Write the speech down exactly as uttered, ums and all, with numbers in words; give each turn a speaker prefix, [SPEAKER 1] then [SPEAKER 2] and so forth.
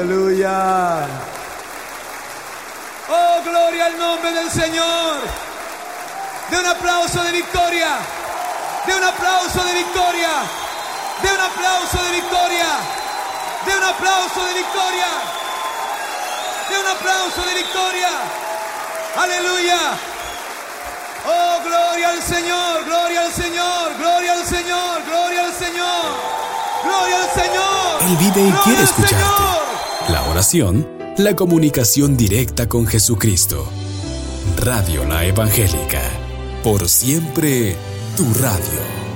[SPEAKER 1] Aleluya. Oh, gloria al nombre del Señor. De un aplauso de victoria. De un aplauso de victoria. De un aplauso de victoria. De un aplauso de victoria. De un aplauso de victoria. Aleluya. Oh, gloria al Señor, gloria al Señor, gloria al Señor, gloria al Señor, gloria al Señor.
[SPEAKER 2] Él vive y quiere escucharte. La oración, la comunicación directa con Jesucristo. Radio La Evangélica, por siempre tu radio.